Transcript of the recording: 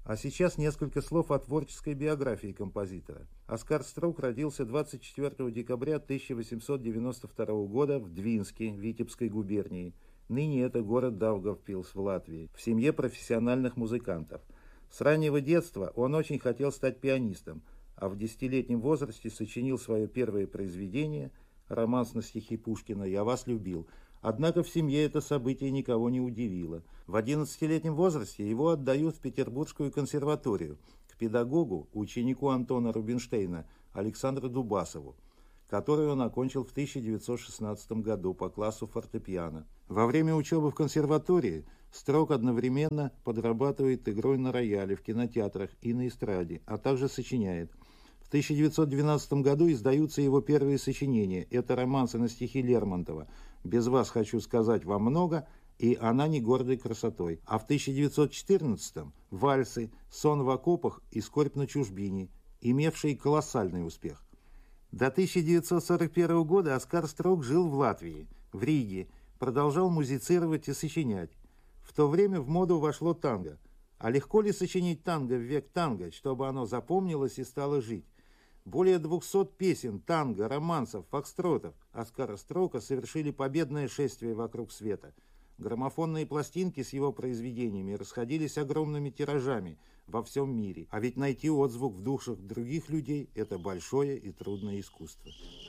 А сейчас несколько слов о творческой биографии композитора. Оскар Строук родился 24 декабря 1892 года в Двинске, Витебской губернии. Ныне это город Даугавпилс в Латвии, в семье профессиональных музыкантов. С раннего детства он очень хотел стать пианистом, а в 10-летнем возрасте сочинил свое первое произведение, романс на стихи Пушкина «Я вас любил». Однако в семье это событие никого не удивило. В 11-летнем возрасте его отдают в Петербургскую консерваторию к педагогу, ученику Антона Рубинштейна, Александру Дубасову, которую он окончил в 1916 году по классу фортепиано. Во время учебы в консерватории Строук одновременно подрабатывает игрой на рояле в кинотеатрах и на эстраде, а также сочиняет. В 1912 году издаются его первые сочинения. Это романсы на стихи Лермонтова «Без вас хочу сказать вам много» и «Она не гордой красотой». А в 1914 вальсы «Сон в окопах» и «Скорбь на чужбине», имевшие колоссальный успех. До 1941 года Оскар Строук жил в Латвии, в Риге, продолжал музицировать и сочинять. В то время в моду вошло танго. А легко ли сочинить танго в век танго, чтобы оно запомнилось и стало жить? Более 200 песен, танго, романсов, фокстротов Оскара Строука совершили победное шествие вокруг света. Граммофонные пластинки с его произведениями расходились огромными тиражами во всем мире. А ведь найти отзвук в душах других людей – это большое и трудное искусство.